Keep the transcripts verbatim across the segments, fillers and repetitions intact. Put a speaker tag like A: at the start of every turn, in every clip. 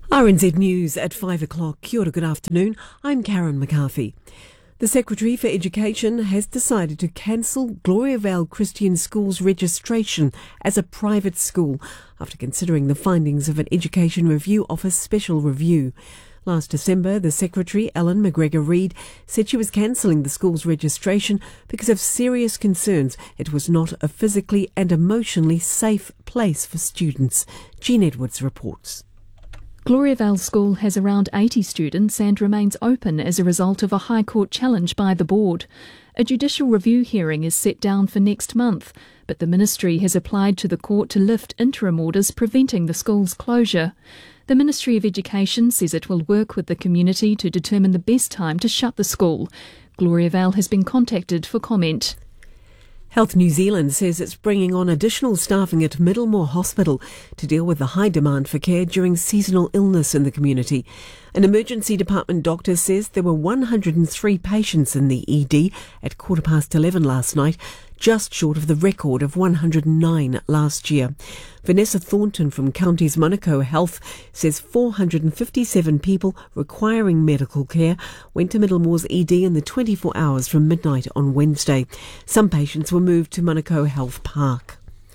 A: R N Z News at five o'clock. Kia ora, good afternoon. I'm Karen McCarthy. The Secretary for Education has decided to cancel Gloriavale Christian School's registration as a private school after considering the findings of an Education Review Office special review. Last December, the Secretary, Ellen McGregor-Reid, said she was cancelling the school's registration because of serious concerns it was not a physically and emotionally safe place for students. Jean Edwards reports.
B: Gloriavale School has around eighty students and remains open as a result of a High Court challenge by the board. A judicial review hearing is set down for next month, but the Ministry has applied to the court to lift interim orders preventing the school's closure. The Ministry of Education says it will work with the community to determine the best time to shut the school. Gloriavale has been contacted for comment.
A: Health New Zealand says it's bringing on additional staffing at Middlemore Hospital to deal with the high demand for care during seasonal illness in the community. An emergency department doctor says there were one hundred three patients in the E D at quarter past eleven last night, just short of the record of one hundred nine last year. Vanessa Thornton from Counties Manukau Health says four hundred fifty-seven people requiring medical care went to Middlemore's E D in the twenty-four hours from midnight on Wednesday. Some patients were moved to Manukau Health Park.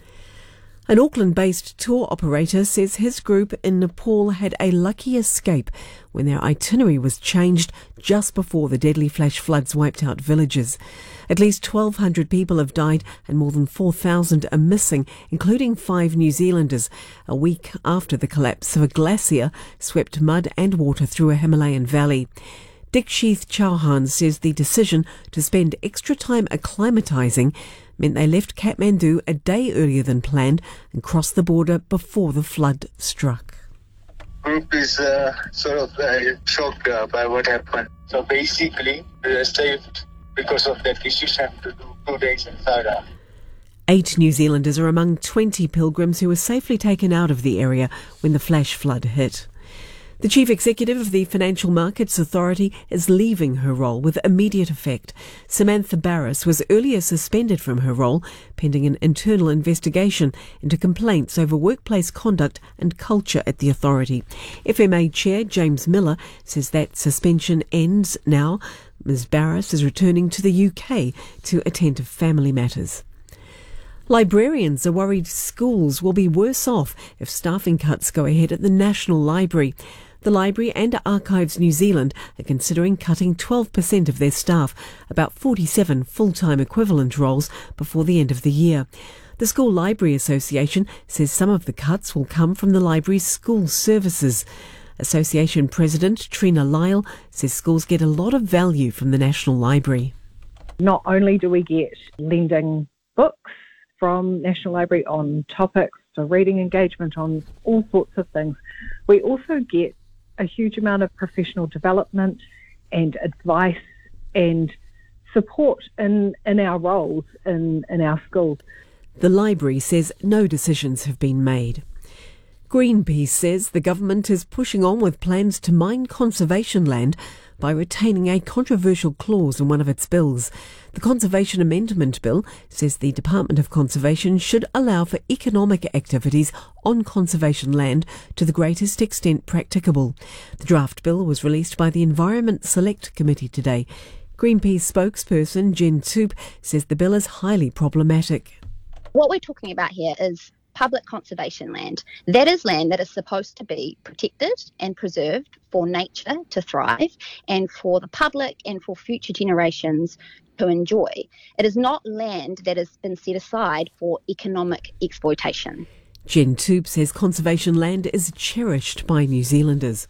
A: An Auckland-based tour operator says his group in Nepal had a lucky escape when their itinerary was changed just before the deadly flash floods wiped out villages. At least twelve hundred people have died and more than four thousand are missing, including five New Zealanders, a week after the collapse of a glacier swept mud and water through a Himalayan valley. Dikshith Chauhan says the decision to spend extra time acclimatising meant they left Kathmandu a day earlier than planned and crossed the border before the flood struck.
C: Group is uh, sort of uh, shocked uh, by what happened. So basically, we are saved because of that decision to do two days in Sara.
A: Eight New Zealanders are among twenty pilgrims who were safely taken out of the area when the flash flood hit. The Chief Executive of the Financial Markets Authority is leaving her role with immediate effect. Samantha Barris was earlier suspended from her role pending an internal investigation into complaints over workplace conduct and culture at the authority. F M A Chair James Miller says that suspension ends now. Miz Barris is returning to the U K to attend to family matters. Librarians are worried schools will be worse off if staffing cuts go ahead at the National Library. The Library and Archives New Zealand are considering cutting twelve percent of their staff, about forty-seven full-time equivalent roles, before the end of the year. The School Library Association says some of the cuts will come from the library's school services. Association President Trina Lyle says schools get a lot of value from the National Library.
D: Not only do we get lending books from National Library on topics, so reading engagement on all sorts of things, we also get a huge amount of professional development and advice and support in, in our roles in, in our schools.
A: The library says no decisions have been made. Greenpeace says the government is pushing on with plans to mine conservation land by retaining a controversial clause in one of its bills. The Conservation Amendment Bill says the Department of Conservation should allow for economic activities on conservation land to the greatest extent practicable. The draft bill was released by the Environment Select Committee today. Greenpeace spokesperson Jen Toop says the bill is highly problematic.
E: What we're talking about here is public conservation land. That is land that is supposed to be protected and preserved for nature to thrive and for the public and for future generations to enjoy. It is not land that has been set aside for economic exploitation.
A: Jen Toop says conservation land is cherished by New Zealanders.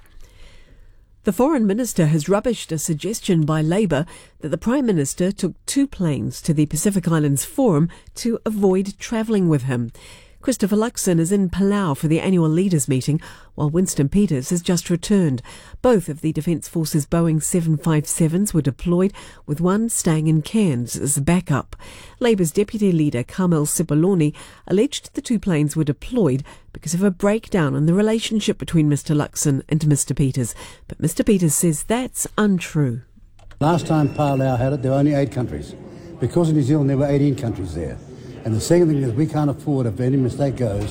A: The Foreign Minister has rubbished a suggestion by Labour that the Prime Minister took two planes to the Pacific Islands Forum to avoid travelling with him. Christopher Luxon is in Palau for the annual leaders meeting, while Winston Peters has just returned. Both of the Defence Force's Boeing seven fifty-sevens were deployed, with one staying in Cairns as a backup. Labour's Deputy Leader Carmel Sepuloni alleged the two planes were deployed because of a breakdown in the relationship between Mister Luxon and Mister Peters. But Mister Peters says that's untrue.
F: Last time Palau had it, there were only eight countries. Because of New Zealand, there were eighteen countries there. And the second thing is we can't afford, if any mistake goes,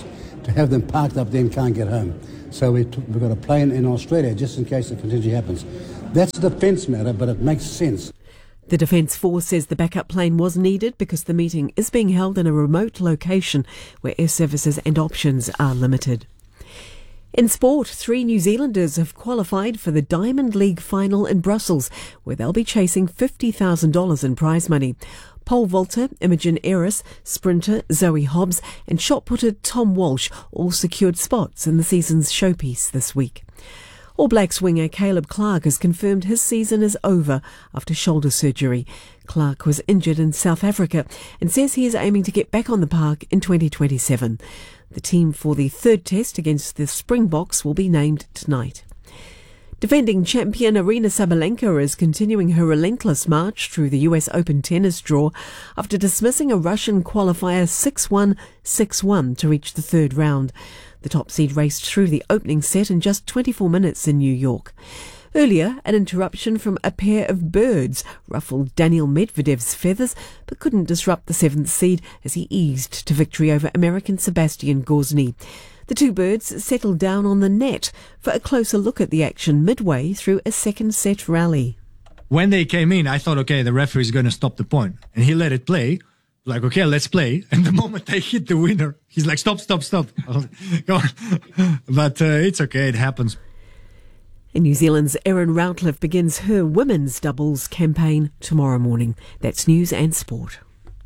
F: to have them parked up there and can't get home. So we t- we've got a plane in Australia just in case the contingency happens. That's a defence matter, but it makes sense.
A: The Defence Force says the backup plane was needed because the meeting is being held in a remote location where air services and options are limited. In sport, three New Zealanders have qualified for the Diamond League final in Brussels, where they'll be chasing fifty thousand dollars in prize money. Pole vaulter Imogen Eris, sprinter Zoe Hobbs and shot-putter Tom Walsh all secured spots in the season's showpiece this week. All Blacks winger Caleb Clarke has confirmed his season is over after shoulder surgery. Clarke was injured in South Africa and says he is aiming to get back on the park in twenty twenty-seven. The team for the third test against the Springboks will be named tonight. Defending champion Aryna Sabalenka is continuing her relentless march through the U S Open tennis draw after dismissing a Russian qualifier six one, six one to reach the third round. The top seed raced through the opening set in just twenty-four minutes in New York. Earlier, an interruption from a pair of birds ruffled Daniil Medvedev's feathers but couldn't disrupt the seventh seed as he eased to victory over American Sebastian Gosny. The two birds settled down on the net for a closer look at the action midway through a second set rally.
G: When they came in, I thought, okay, the referee's going to stop the point. And he let it play. Like, okay, let's play. And the moment they hit the winner, he's like, stop, stop, stop. Go on. But uh, it's okay, it happens.
A: And New Zealand's Erin Routliffe begins her women's doubles campaign tomorrow morning. That's news and sport.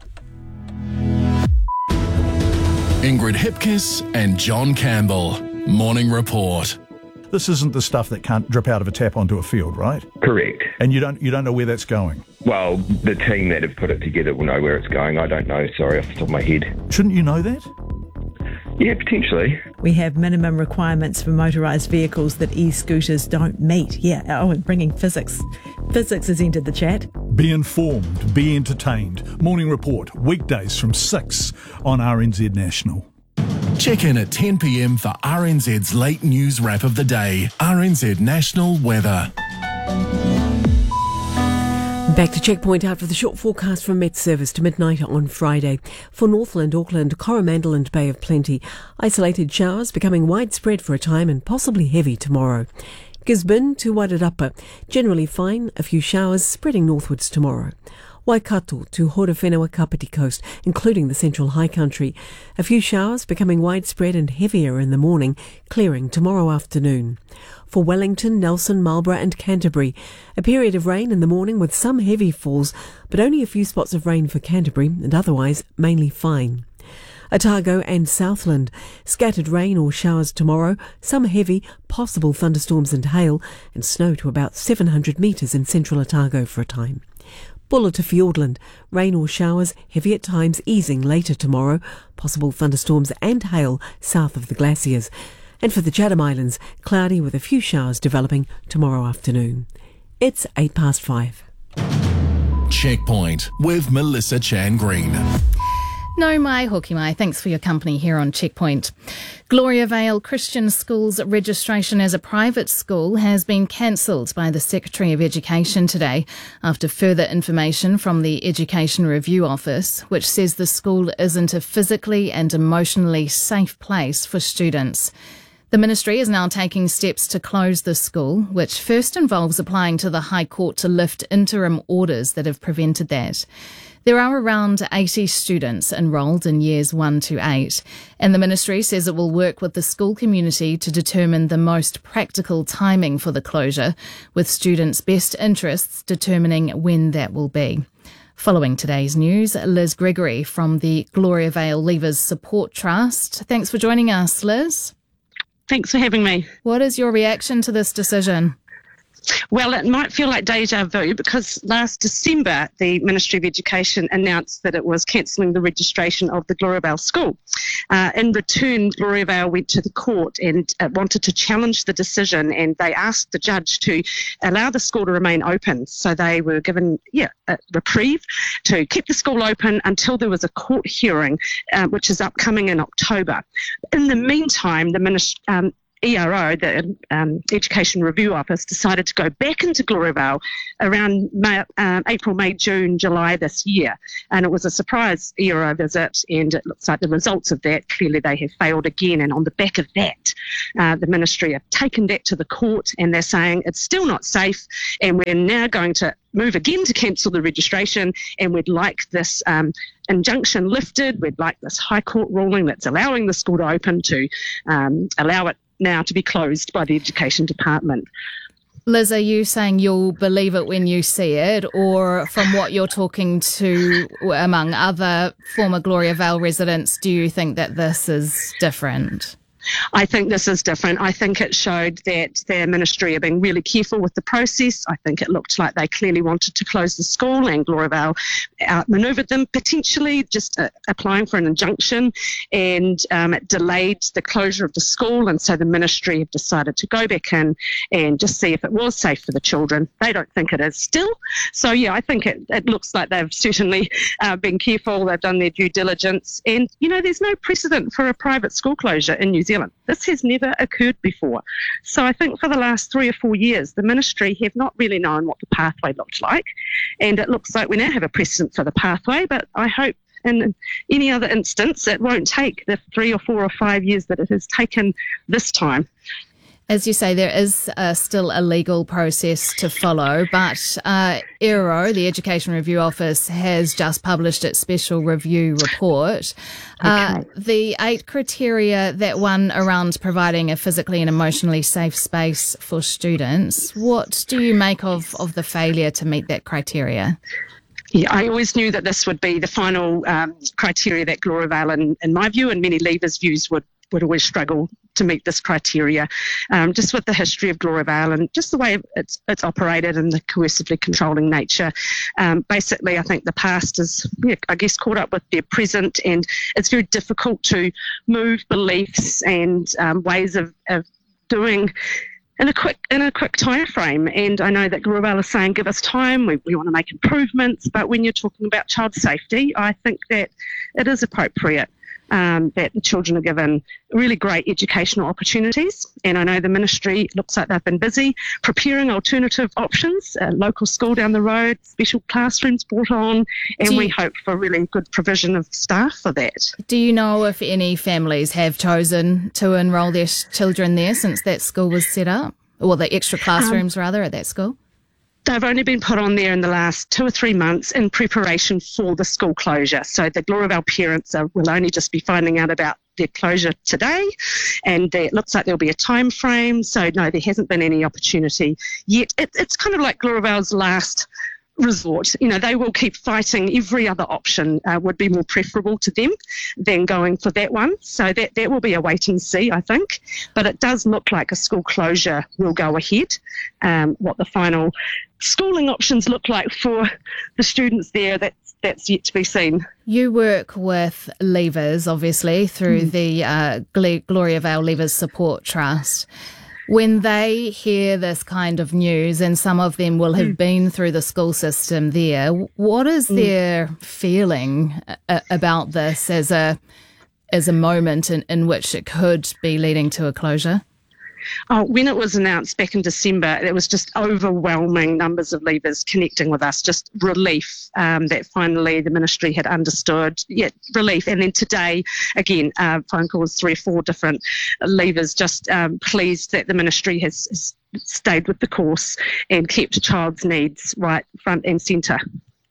H: Ingrid Hipkiss and John Campbell. Morning Report.
I: This isn't the stuff that can't drip out of a tap onto a field, right?
J: Correct.
I: And you don't you don't know where that's going?
J: Well, the team that have put it together will know where it's going. I don't know, sorry, off the top of my head.
I: Shouldn't you know that?
J: Yeah, potentially.
K: We have minimum requirements for motorised vehicles that e-scooters don't meet. Yeah, oh, and bringing physics. Physics has entered the chat.
I: Be informed, be entertained. Morning Report, weekdays from six on R N Z National.
H: Check in at ten p.m. for R N Z's late news wrap of the day. R N Z National Weather.
A: Back to Checkpoint after the short forecast from Met Service to midnight on Friday. For Northland, Auckland, Coromandel and Bay of Plenty, isolated showers becoming widespread for a time and possibly heavy tomorrow. Gisborne to Wairarapa, generally fine, a few showers spreading northwards tomorrow. Waikato to Horowhenua Kapiti Coast, including the Central High Country. A few showers becoming widespread and heavier in the morning, clearing tomorrow afternoon. For Wellington, Nelson, Marlborough and Canterbury, a period of rain in the morning with some heavy falls, but only a few spots of rain for Canterbury and otherwise mainly fine. Otago and Southland, scattered rain or showers tomorrow, some heavy, possible thunderstorms and hail, and snow to about seven hundred metres in central Otago for a time. Bulla to Fiordland, rain or showers, heavy at times, easing later tomorrow, possible thunderstorms and hail south of the glaciers. And for the Chatham Islands, cloudy with a few showers developing tomorrow afternoon. It's eight past five.
H: Checkpoint with Melissa Chan Green.
L: No mai, hoki mai. Thanks for your company here on Checkpoint. Gloria Vale Christian School's registration as a private school has been cancelled by the Secretary of Education today after further information from the Education Review Office, which says the school isn't a physically and emotionally safe place for students. The Ministry is now taking steps to close the school, which first involves applying to the High Court to lift interim orders that have prevented that. There are around eighty students enrolled in years one to eight, and the Ministry says it will work with the school community to determine the most practical timing for the closure, with students' best interests determining when that will be. Following today's news, Liz Gregory from the Gloria Vale Leavers Support Trust. Thanks for joining us, Liz.
M: Thanks for having me.
L: What is your reaction to this decision?
M: Well, it might feel like deja vu because last December the Ministry of Education announced that it was cancelling the registration of the Gloria Vale School. Uh, in return, Gloria Vale went to the court and uh, wanted to challenge the decision, and they asked the judge to allow the school to remain open. So they were given yeah, a reprieve to keep the school open until there was a court hearing, uh, which is upcoming in October. In the meantime, the ministry... Um, E R O, the um, Education Review Office, decided to go back into Gloriavale around May, um, April, May, June, July this year. And it was a surprise E R O visit, and it looks like the results of that, clearly they have failed again. And on the back of that, uh, the ministry have taken that to the court, and they're saying it's still not safe, and we're now going to move again to cancel the registration, and we'd like this um, injunction lifted. We'd like this High Court ruling that's allowing the school to open to um, allow it now to be closed by the Education Department.
L: Liz, are you saying you'll believe it when you see it, or from what you're talking to among other former Gloriavale residents, do you think that this is different?
M: I think this is different. I think it showed that their ministry are being really careful with the process. I think it looked like they clearly wanted to close the school, and Gloriavale outmanoeuvred them, potentially just uh, applying for an injunction, and um, it delayed the closure of the school, and so the ministry have decided to go back in and just see if it was safe for the children. They don't think it is still. So, yeah, I think it, it looks like they've certainly uh, been careful. They've done their due diligence. And, you know, there's no precedent for a private school closure in New Zealand. This has never occurred before. So I think for the last three or four years, the ministry have not really known what the pathway looked like. And it looks like we now have a precedent for the pathway, but I hope in any other instance it won't take the three or four or five years that it has taken this time.
L: As you say, there is uh, still a legal process to follow, but uh, E R O, the Education Review Office, has just published its special review report. Uh, okay. The eight criteria that one around providing a physically and emotionally safe space for students, what do you make of, of the failure to meet that criteria?
M: Yeah, I always knew that this would be the final um, criteria that Gloriavale, in, in my view, and many leavers' views, would would always struggle to meet this criteria, um, just with the history of Gloriavale and just the way it's it's operated and the coercively controlling nature. Um, basically, I think the past is, yeah, I guess, caught up with their present, and it's very difficult to move beliefs and um, ways of, of doing in a quick in a quick time frame. And I know that Gloriavale is saying, give us time, we, we want to make improvements, but when you're talking about child safety, I think that it is appropriate Um, that the children are given really great educational opportunities. And I know the ministry looks like they've been busy preparing alternative options, a local school down the road, special classrooms brought on, and we hope for really good provision of staff for that.
L: Do you know if any families have chosen to enrol their children there since that school was set up? Or the extra classrooms, um, rather, at that school?
M: They've only been put on there in the last two or three months in preparation for the school closure. So the Gloriavale parents are, will only just be finding out about their closure today, and it looks like there'll be a time frame. So no, there hasn't been any opportunity yet. It, it's kind of like Gloriavale's last resort. You know, they will keep fighting. Every other option uh, would be more preferable to them than going for that one. So that, that will be a wait and see, I think. But it does look like a school closure will go ahead. Um, what the final schooling options look like for the students there, that's, that's yet to be seen.
L: You work with Leavers, obviously, through mm. the uh, Gloriavale Leavers Support Trust. When they hear this kind of news, and some of them will have mm. been through the school system there, what is mm. their feeling a- about this as a as a moment in, in which it could be leading to a closure?
M: Oh, when it was announced back in December, it was just overwhelming numbers of leavers connecting with us, just relief um, that finally the ministry had understood. Yeah, relief. And then today, again, uh, phone calls, three or four different leavers, just um, pleased that the ministry has, has stayed with the course and kept child's needs right front and centre.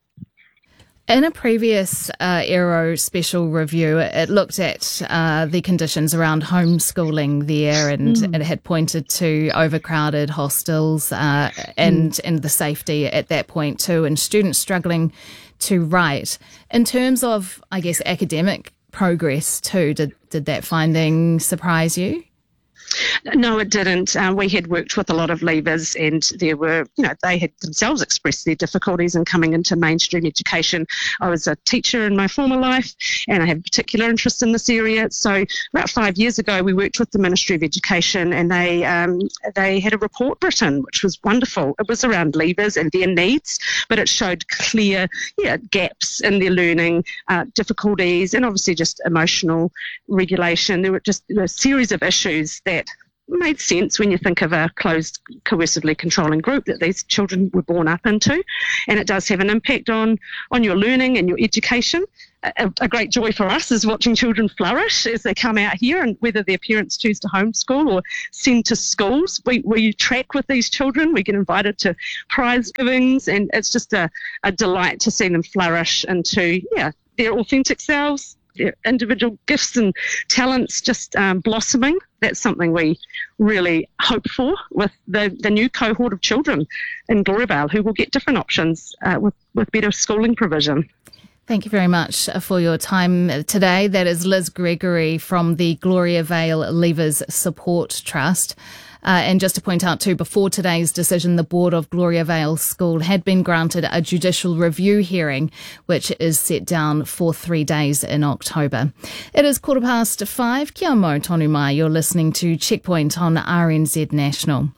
L: In a previous uh, E R O special review, it looked at uh, the conditions around homeschooling there, and mm. it had pointed to overcrowded hostels uh, and mm. and the safety at that point too, and students struggling to write. In terms of, I guess, academic progress too, did did that finding surprise you?
M: No, it didn't. Uh, we had worked with a lot of leavers, and there were, you know, they had themselves expressed their difficulties in coming into mainstream education. I was a teacher in my former life, and I have particular interest in this area. So about five years ago, we worked with the Ministry of Education, and they um, they had a report written, which was wonderful. It was around leavers and their needs, but it showed clear, yeah, gaps in their learning, uh, difficulties, and obviously just emotional regulation. There were just a series of issues that made sense when you think of a closed, coercively controlling group that these children were born up into. And it does have an impact on, on your learning and your education. A, a great joy for us is watching children flourish as they come out here, and whether their parents choose to homeschool or send to schools. We, we track with these children. We get invited to prize givings, and it's just a, a delight to see them flourish into, yeah, their authentic selves, their individual gifts and talents just um, blossoming. That's something we really hope for with the, the new cohort of children in Gloriavale who will get different options uh, with, with better schooling provision.
L: Thank you very much for your time today. That is Liz Gregory from the Gloriavale Leavers Support Trust. Uh, and just to point out too, before today's decision, the board of Gloriavale School had been granted a judicial review hearing, which is set down for three days in October. It is quarter past five. Kia mau tonu mai. You're listening to Checkpoint on R N Z National.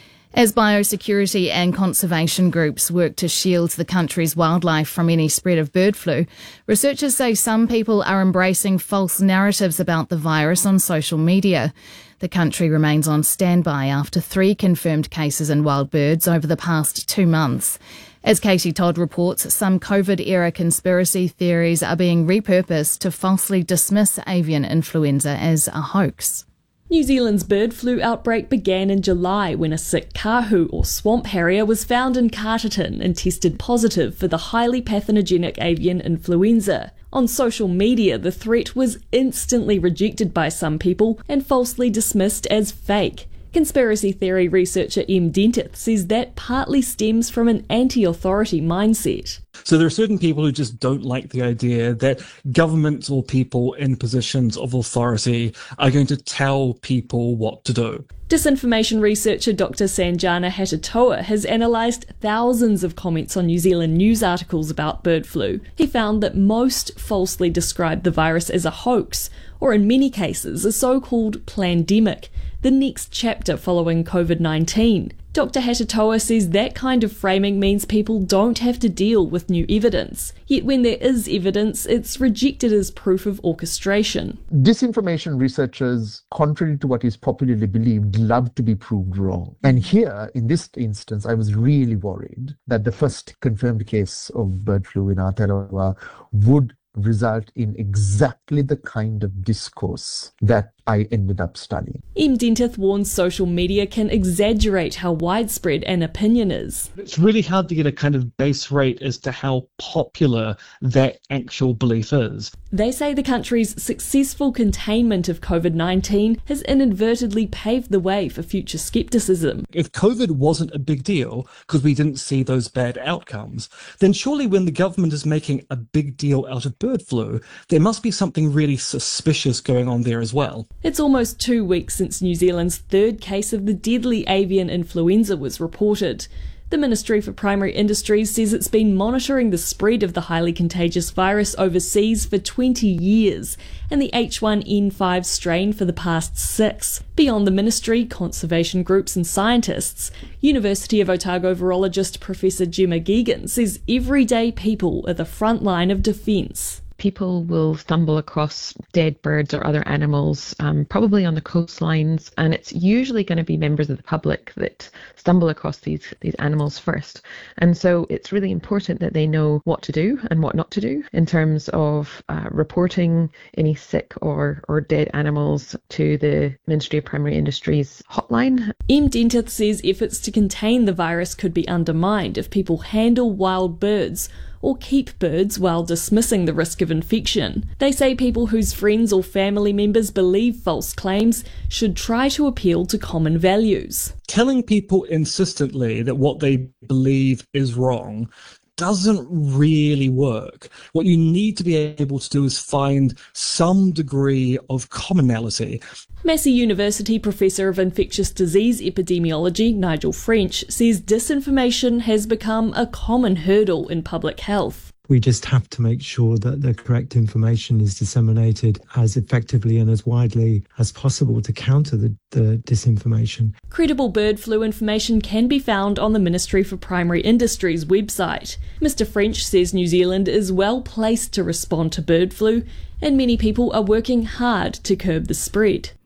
L: As biosecurity and conservation groups work to shield the country's wildlife from any spread of bird flu, researchers say some people are embracing false narratives about the virus on social media. The country remains on standby after three confirmed cases in wild birds over the past two months. As Katie Todd reports, some COVID-era conspiracy theories are being repurposed to falsely dismiss avian influenza as a hoax.
N: New Zealand's bird flu outbreak began in July when a sick kahu or swamp harrier was found in Carterton and tested positive for the highly pathogenic avian influenza. On social media, the threat was instantly rejected by some people and falsely dismissed as fake. Conspiracy theory researcher M. Dentith says that partly stems from an anti-authority mindset.
O: So there are certain people who just don't like the idea that governments or people in positions of authority are going to tell people what to do.
N: Disinformation researcher Doctor Sanjana Hatatoa has analysed thousands of comments on New Zealand news articles about bird flu. He found that most falsely describe the virus as a hoax, or in many cases a so-called plandemic, the next chapter following COVID nineteen. Doctor Hatatoa says that kind of framing means people don't have to deal with new evidence. Yet when there is evidence, it's rejected as proof of orchestration.
P: Disinformation researchers, contrary to what is popularly believed, love to be proved wrong. And here, in this instance, I was really worried that the first confirmed case of bird flu in Aotearoa would result in exactly the kind of discourse that I ended up studying.
N: M. Dentith warns social media can exaggerate how widespread an opinion is.
O: It's really hard to get a kind of base rate as to how popular that actual belief is.
N: They say the country's successful containment of COVID nineteen has inadvertently paved the way for future scepticism.
O: If COVID wasn't a big deal because we didn't see those bad outcomes, then surely when the government is making a big deal out of bird flu, there must be something really suspicious going on there as well.
N: It's almost two weeks since New Zealand's third case of the deadly avian influenza was reported. The Ministry for Primary Industries says it's been monitoring the spread of the highly contagious virus overseas for twenty years, and the H one N five strain for the past six. Beyond the ministry, conservation groups and scientists, University of Otago virologist Professor Gemma Geoghegan says everyday people are the front line of defence.
Q: People will stumble across dead birds or other animals, um, probably on the coastlines, and it's usually going to be members of the public that stumble across these these animals first. And so it's really important that they know what to do and what not to do in terms of uh, reporting any sick or, or dead animals to the Ministry of Primary Industries hotline.
N: M. Dentith says efforts to contain the virus could be undermined if people handle wild birds or keep birds while dismissing the risk of infection. They say people whose friends or family members believe false claims should try to appeal to common values.
O: Telling people insistently that what they believe is wrong doesn't really work. What you need to be able to do is find some degree of commonality.
N: Massey University Professor of Infectious Disease Epidemiology, Nigel French, says disinformation has become a common hurdle in public health.
R: We just have to make sure that the correct information is disseminated as effectively and as widely as possible to counter the, the disinformation.
N: Credible bird flu information can be found on the Ministry for Primary Industries website. Mister French says New Zealand is well placed to respond to bird flu, and many people are working hard to curb the spread.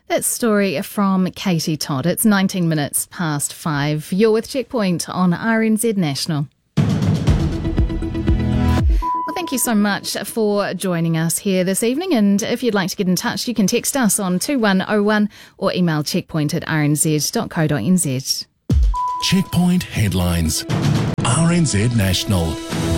L: That story from Katie Todd. It's nineteen minutes past five. You're with Checkpoint on R N Z National. Well, thank you so much for joining us here this evening. And if you'd like to get in touch, you can text us on two one oh one or email checkpoint at r n z dot co dot n z.
H: Checkpoint headlines. R N Z National.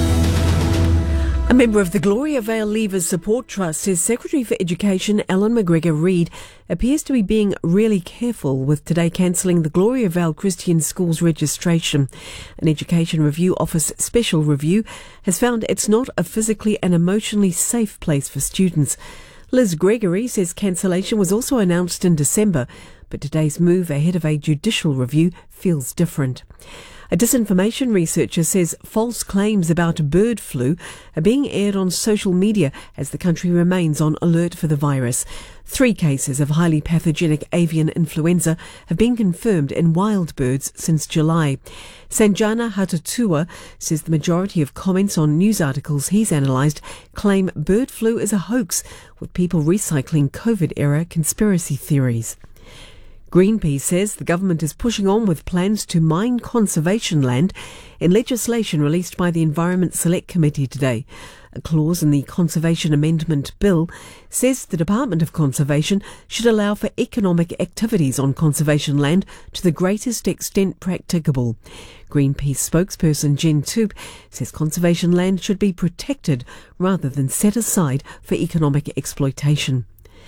A: A member of the Gloria Vale Leavers Support Trust says Secretary for Education Ellen McGregor-Reid appears to be being really careful with today cancelling the Gloria Vale Christian Schools registration. An Education Review Office special review has found it's not a physically and emotionally safe place for students. Liz Gregory says cancellation was also announced in December, but today's move ahead of a judicial review feels different. A disinformation researcher says false claims about bird flu are being aired on social media as the country remains on alert for the virus. Three cases of highly pathogenic avian influenza have been confirmed in wild birds since July. Sanjana Hatatua says the majority of comments on news articles he's analysed claim bird flu is a hoax, with people recycling COVID-era conspiracy theories. Greenpeace says the government is pushing on with plans to mine conservation land in legislation released by the Environment Select Committee today. A clause in the Conservation Amendment Bill says the Department of Conservation should allow for economic activities on conservation land to the greatest extent practicable. Greenpeace spokesperson Jen Toop says conservation land should be protected rather than set aside for economic exploitation.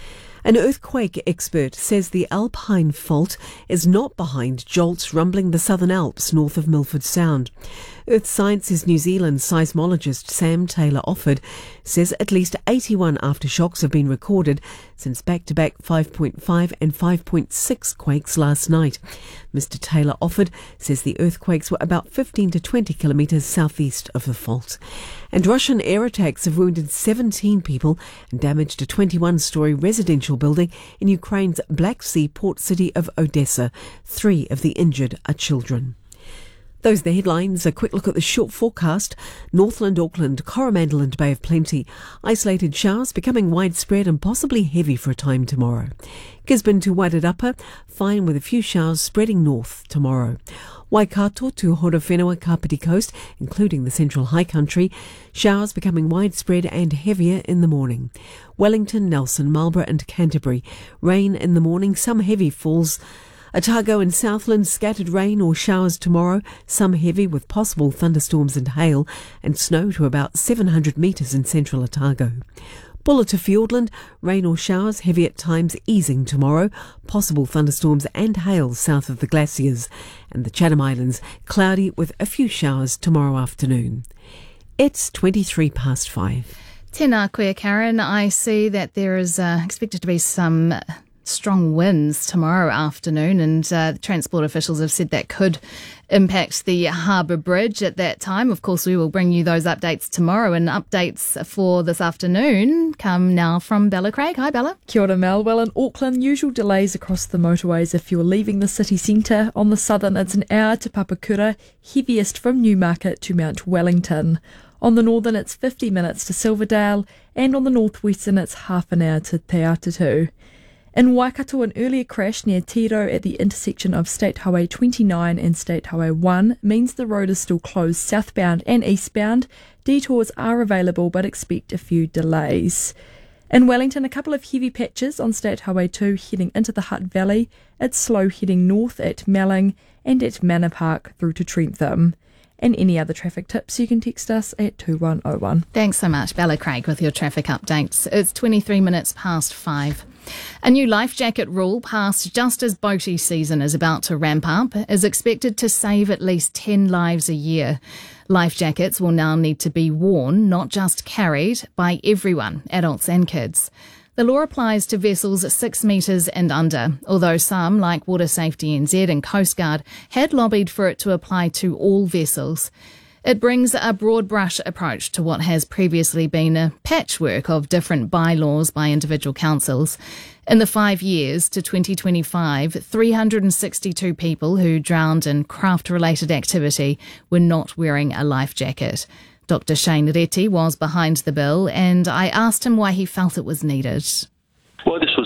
A: An earthquake expert says the Alpine Fault is not behind jolts rumbling the Southern Alps north of Milford Sound. Earth Sciences New Zealand seismologist Sam Taylor-Offord says at least eighty-one aftershocks have been recorded since back-to-back five point five and five point six quakes last night. Mister Taylor-Offord says the earthquakes were about fifteen to twenty kilometres southeast of the fault. And Russian air attacks have wounded seventeen people and damaged a twenty-one-storey residential building in Ukraine's Black Sea port city of Odessa. Three of the injured are children. Those are the headlines. A quick look at the short forecast. Northland, Auckland, Coromandel and Bay of Plenty. Isolated showers becoming widespread and possibly heavy for a time tomorrow. Gisborne to Wairarapa, fine with a few showers spreading north tomorrow. Waikato to Horowhenua, Kapiti Coast, including the Central High Country, showers becoming widespread and heavier in the morning. Wellington, Nelson, Marlborough and Canterbury, rain in the morning, some heavy falls. Otago and Southland, scattered rain or showers tomorrow, some heavy with possible thunderstorms and hail, and snow to about seven hundred metres in central Otago. Bulla to Fiordland, rain or showers, heavy at times, easing tomorrow, possible thunderstorms and hail south of the glaciers. And the Chatham Islands, cloudy with a few showers tomorrow afternoon. It's twenty-three past five.
L: Tēnā koe, Karen. I see that there is uh, expected to be some strong winds tomorrow afternoon, and uh, transport officials have said that could impact the Harbour Bridge at that time. Of course, we will bring you those updates tomorrow, and updates for this afternoon come now from Bella Craig. Hi, Bella.
N: Kia ora, Mel. Well, in Auckland, usual delays across the motorways if you're leaving the city centre. On the southern, it's an hour to Papakura, heaviest from Newmarket to Mount Wellington. On the northern, it's fifty minutes to Silverdale, and on the northwestern, it's half an hour to Te Atatu. In Waikato, an earlier crash near Tiro at the intersection of State Highway twenty-nine and State Highway one means the road is still closed southbound and eastbound. Detours are available, but expect a few delays. In Wellington, a couple of heavy patches on State Highway two heading into the Hutt Valley. It's slow heading north at Melling and at Manor Park through to Trentham. And any other traffic tips, you can text us at two one oh one.
L: Thanks so much, Bella Craig, with your traffic updates. It's twenty-three minutes past five. A new life jacket rule passed just as boatie season is about to ramp up is expected to save at least ten lives a year. Life jackets will now need to be worn, not just carried, by everyone, adults and kids. The law applies to vessels six metres and under, although some, like Water Safety N Z and Coast Guard, had lobbied for it to apply to all vessels. It brings a broad brush approach to what has previously been a patchwork of different bylaws by individual councils. In the five years to twenty twenty-five, three hundred sixty-two people who drowned in craft-related activity were not wearing a life jacket. Doctor Shane Reti was behind the bill, and I asked him why he felt it was needed.
S: Well, this was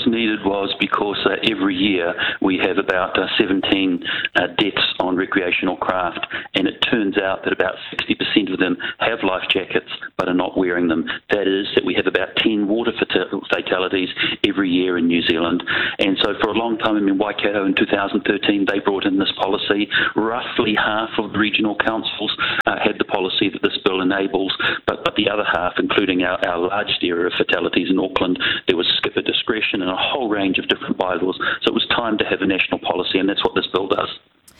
S: was needed was because uh, every year we have about uh, seventeen uh, deaths on recreational craft, and it turns out that about sixty percent of them have life jackets but are not wearing them. That is, that we have about ten water fatalities every year in New Zealand. And so for a long time, I mean, Waikato in two thousand thirteen, they brought in this policy. Roughly half of the regional councils uh, had the policy that this bill enables, but, but the other half, including our, our largest area of fatalities in Auckland, there was skipper discretion and a whole range of different bylaws. So it was time to have a national policy, and that's what this bill does.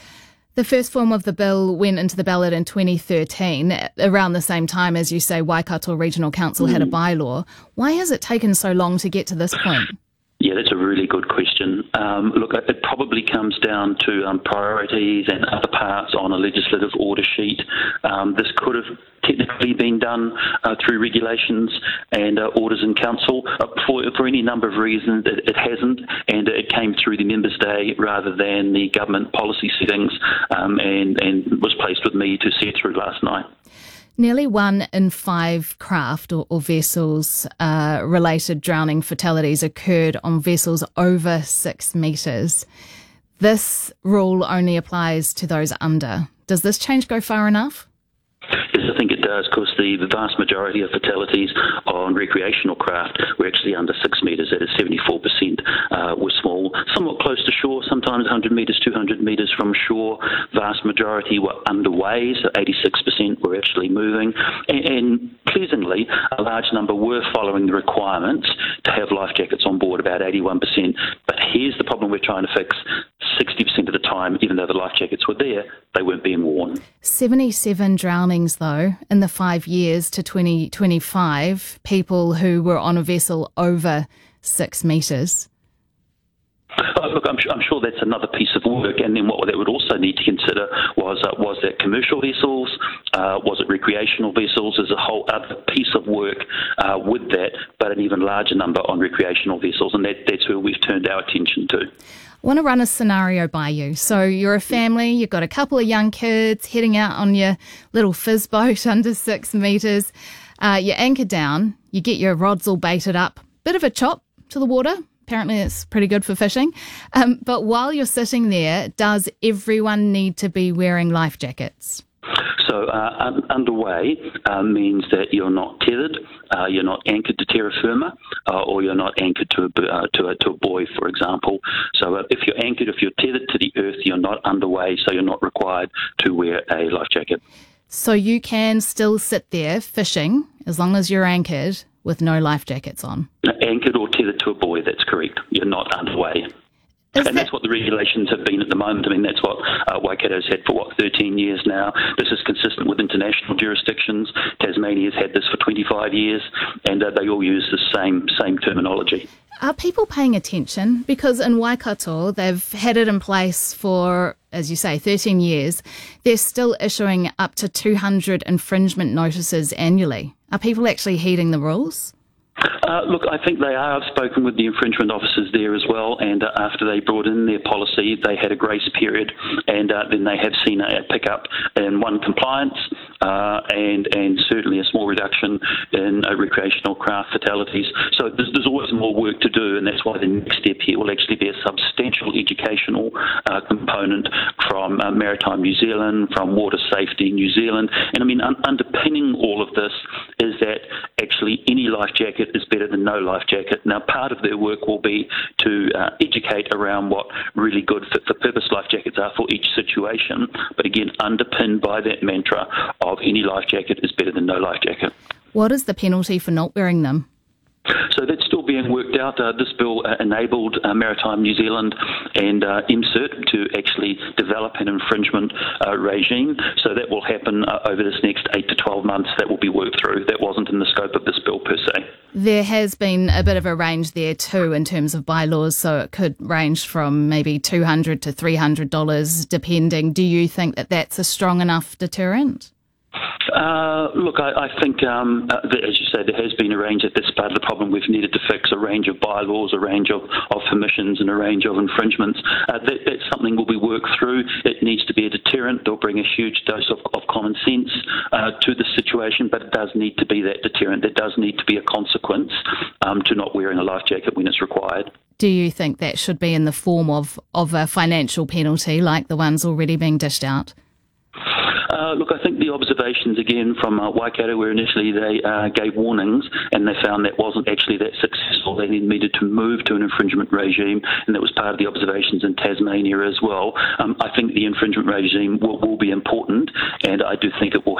L: The first form of the bill went into the ballot in twenty thirteen, around the same time, as you say, Waikato Regional Council mm. had a bylaw. Why has it taken so long to get to this point?
S: Yeah, that's a really good question. Um, look, it probably comes down to um, priorities and other parts on a legislative order sheet. Um, this could have technically been done uh, through regulations and uh, orders in council. Uh, for, for any number of reasons, it, it hasn't, and it came through the members' day rather than the government policy settings, um, and, and was placed with me to see it through last night.
L: Nearly one in five craft or, or vessels uh, related drowning fatalities occurred on vessels over six metres. This rule only applies to those under. Does this change go far enough?
S: Yes, I think it does, because the, the vast majority of fatalities on recreational craft were actually under six metres. That is, seventy-four percent uh, were small, somewhat close to shore, sometimes one hundred metres, two hundred metres from shore. Vast majority were underway, so eighty-six percent were actually moving. And, and pleasingly, a large number were following the requirements to have life jackets on board, about eighty-one percent. But here's the problem we're trying to fix. sixty percent of the time, even though the life jackets were there, they weren't being worn.
L: seventy-seven drownings, though, in the five years to twenty twenty-five, people who were on a vessel over six metres.
S: Oh, look, I'm, I'm sure that's another piece of work, and then what they would also need to consider was uh, was that commercial vessels, uh, was it recreational vessels? There's a whole other piece of work uh, with that, but an even larger number on recreational vessels, and that, that's where we've turned our attention to.
L: I want to run a scenario by you. So you're a family, you've got a couple of young kids heading out on your little fizz boat under six metres. Uh, you anchor down, you get your rods all baited up, bit of a chop to the water. Apparently it's pretty good for fishing. Um, but while you're sitting there, does everyone need to be wearing life jackets?
S: So uh, un- underway uh, means that you're not tethered, uh, you're not anchored to terra firma, uh, or you're not anchored to a, uh, to, a, to a buoy, for example. So uh, if you're anchored, if you're tethered to the earth, you're not underway, so you're not required to wear a life jacket.
L: So you can still sit there fishing as long as you're anchored with no life jackets on?
S: Anchored or tethered to a buoy, that's correct. You're not underway. Is and that... that's what the regulations have been at the moment. I mean, that's what uh, Waikato's had for, what, thirteen years now. This is consistent with international jurisdictions. Tasmania's had this for twenty-five years, and uh, they all use the same same terminology.
L: Are people paying attention? Because in Waikato, they've had it in place for, as you say, thirteen years. They're still issuing up to two hundred infringement notices annually. Are people actually heeding the rules?
S: Uh, look, I think they are. I've spoken with the infringement officers there as well, and uh, after they brought in their policy, they had a grace period, and uh, then they have seen a pickup in one compliance uh, and and certainly a small reduction in uh, recreational craft fatalities. So there's, there's always more work to do, and that's why the next step here will actually be a substantial educational uh, component from uh, Maritime New Zealand, from Water Safety New Zealand, and I mean un- underpinning all of this is that actually any life jacket is better than no life jacket. Now, part of their work will be to uh, educate around what really good fit-for-purpose life jackets are for each situation, but again, underpinned by that mantra of any life jacket is better than no life jacket.
L: What is the penalty for not wearing them?
S: So that's still being worked out. Uh, this bill uh, enabled uh, Maritime New Zealand and uh, M C I R T to actually develop an infringement uh, regime. So that will happen uh, over this next eight to twelve months. That will be worked through. That wasn't in the scope of this bill per se.
L: There has been a bit of a range there too in terms of bylaws, so it could range from maybe two hundred dollars to three hundred dollars depending. Do you think that that's a strong enough deterrent?
S: Uh, look, I, I think, um, uh, as you say, there has been a range. That's part of the problem. We've needed to fix a range of bylaws, a range of, of permissions, and a range of infringements. Uh, that, that's something will be worked through. It needs to be a deterrent. It'll bring a huge dose of, of common sense uh, to the situation, but it does need to be that deterrent. There does need to be a consequence um, to not wearing a life jacket when it's required.
L: do you think that should be in the form of, of a financial penalty like the ones already being dished out?
S: Uh, look, I think the observations again from uh, Waikato, where initially they uh, gave warnings and they found that wasn't actually that successful. They then needed to move to an infringement regime, and that was part of the observations in Tasmania as well. Um, I think the infringement regime will, will be important, and I do think it will